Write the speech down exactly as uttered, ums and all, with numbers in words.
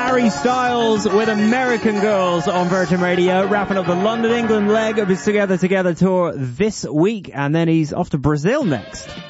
Harry Styles with American Girls on Virgin Radio, wrapping up the London England leg of his Together Together tour this week, and then he's off to Brazil next.